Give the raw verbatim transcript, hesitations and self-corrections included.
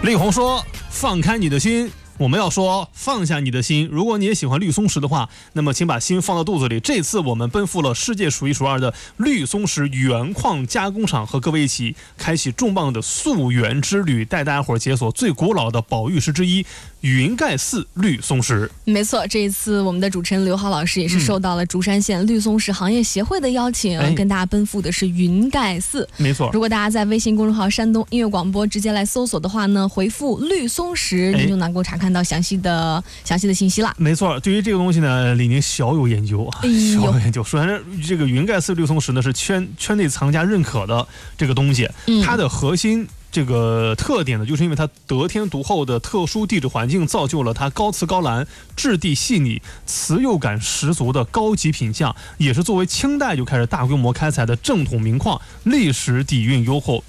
令狐说：“放开你的心。”我们要说放下你的心，如果你也喜欢绿松石的话，那么请把心放到肚子里。这次我们奔赴了世界数一数二的绿松石原矿加工厂，和各位一起开启重磅的溯源之旅，带大家伙解锁最古老的宝玉石之一云盖寺绿松石。 没错，这一次我们的主持人刘浩老师也是受到了竹山县绿松石行业协会的邀请，嗯、跟大家奔赴的是云盖寺。 没错， 如果大家在微信公众号山东音乐广播直接来搜索的话呢，回复绿松石，你就能够查看到详细的详细的信息了。 没错，对于这个东西呢，李宁小有研究啊， 哎、 小有研究。首先，这个云盖寺绿松石呢是圈圈内藏家认可的这个东西，嗯、它的核心这个特点呢，就是因为它得天独厚的特殊地质环境，造就了它高瓷高蓝、质地细腻、瓷釉感十足的高级品相，也是作为清代就开始大规模开采的正统名矿，历史底蕴优厚，